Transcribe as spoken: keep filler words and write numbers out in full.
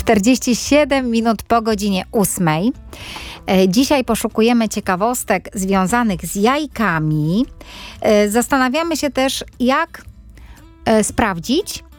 czterdzieści siedem minut po godzinie ósmej. Dzisiaj poszukujemy ciekawostek związanych z jajkami. Zastanawiamy się też, jak sprawdzić,